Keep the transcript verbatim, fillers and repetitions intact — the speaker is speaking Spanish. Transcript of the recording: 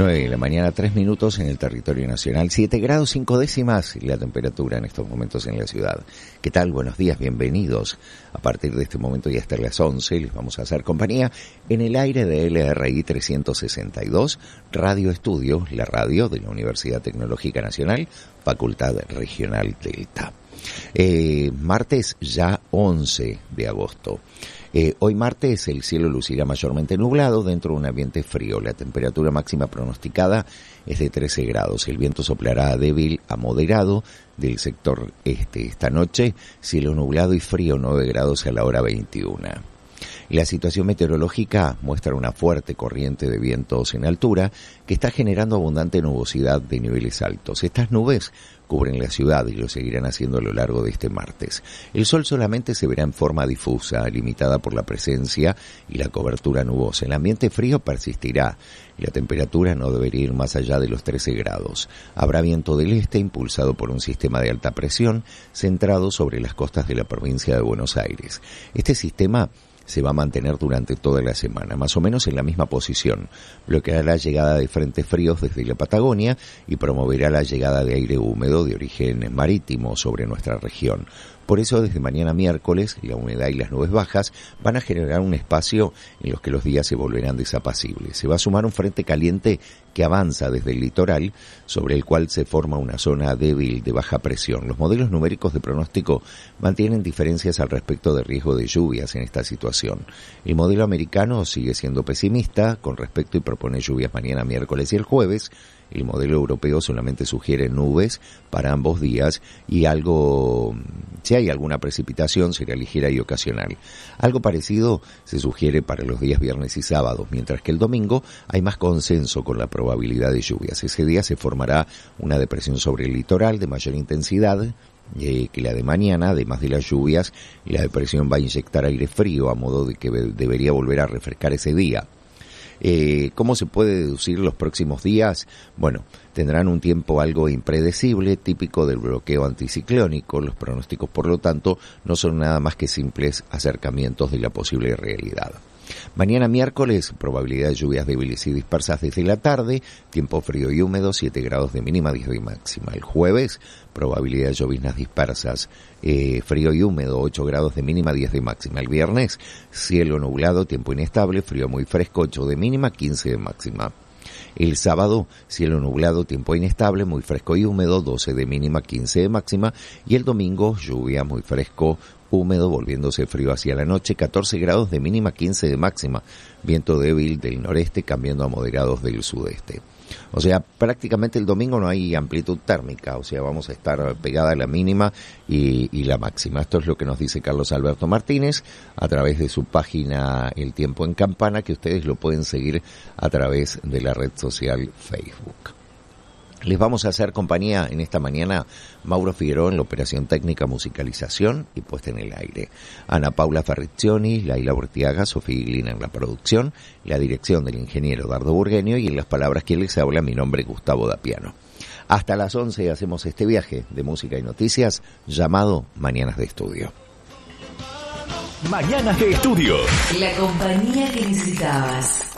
nueve de la mañana, tres minutos en el territorio nacional, siete grados cinco décimas la temperatura en estos momentos en la ciudad. ¿Qué tal? Buenos días, bienvenidos. A partir de este momento y hasta las once les vamos a hacer compañía en el aire de L R I trescientos sesenta y dos, Radio Estudio, la radio de la Universidad Tecnológica Nacional, Facultad Regional Delta. Eh, martes ya once de agosto. Eh, hoy martes el cielo lucirá mayormente nublado dentro de un ambiente frío. La temperatura máxima pronosticada es de trece grados. El viento soplará débil a moderado del sector este. Esta noche, cielo nublado y frío, nueve grados a la hora veintiuna. La situación meteorológica muestra una fuerte corriente de vientos en altura que está generando abundante nubosidad de niveles altos. Estas nubes cubren la ciudad y lo seguirán haciendo a lo largo de este martes. El sol solamente se verá en forma difusa, limitada por la presencia y la cobertura nubosa. El ambiente frío persistirá y la temperatura no debería ir más allá de los trece grados. Habrá viento del este impulsado por un sistema de alta presión centrado sobre las costas de la provincia de Buenos Aires. Este sistema se va a mantener durante toda la semana, más o menos en la misma posición. Bloqueará la llegada de frentes fríos desde la Patagonia y promoverá la llegada de aire húmedo de origen marítimo sobre nuestra región. Por eso, desde mañana miércoles, la humedad y las nubes bajas van a generar un espacio en los que los días se volverán desapacibles. Se va a sumar un frente caliente que avanza desde el litoral, sobre el cual se forma una zona débil de baja presión. Los modelos numéricos de pronóstico mantienen diferencias al respecto de riesgo de lluvias en esta situación. El modelo americano sigue siendo pesimista con respecto y propone lluvias mañana miércoles y el jueves. El modelo europeo solamente sugiere nubes para ambos días y algo, si hay alguna precipitación, será ligera y ocasional. Algo parecido se sugiere para los días viernes y sábados, mientras que el domingo hay más consenso con la probabilidad de lluvias. Ese día se formará una depresión sobre el litoral de mayor intensidad eh, que la de mañana. Además de las lluvias, la depresión va a inyectar aire frío a modo de que debería volver a refrescar ese día. Eh, ¿Cómo se puede deducir los próximos días? Bueno, tendrán un tiempo algo impredecible, típico del bloqueo anticiclónico. Los pronósticos, por lo tanto, no son nada más que simples acercamientos de la posible realidad. Mañana miércoles, probabilidad de lluvias débiles y dispersas desde la tarde, tiempo frío y húmedo, siete grados de mínima, diez de máxima. El jueves, probabilidad de lloviznas dispersas, eh, frío y húmedo, ocho grados de mínima, diez de máxima. El viernes, cielo nublado, tiempo inestable, frío muy fresco, ocho de mínima, quince de máxima. El sábado, cielo nublado, tiempo inestable, muy fresco y húmedo, doce de mínima, quince de máxima. Y el domingo, lluvia, muy fresco, húmedo, volviéndose frío hacia la noche, catorce grados de mínima, quince de máxima. Viento débil del noreste, cambiando a moderados del sudeste. O sea, prácticamente el domingo no hay amplitud térmica, o sea, vamos a estar pegada a la mínima y, y la máxima. Esto es lo que nos dice Carlos Alberto Martínez a través de su página El Tiempo en Campana, que ustedes lo pueden seguir a través de la red social Facebook. Les vamos a hacer compañía en esta mañana Mauro Figueroa en la operación técnica, musicalización y puesta en el aire. Ana Paula Ferriccioni, Laila Bortiaga, Sofía Iglina en la producción, la dirección del ingeniero Dardo Burgueño y en las palabras que les habla mi nombre Gustavo Dapiano. Hasta las once hacemos este viaje de música y noticias llamado Mañanas de Estudio. Mañanas de Estudio. La compañía que necesitabas.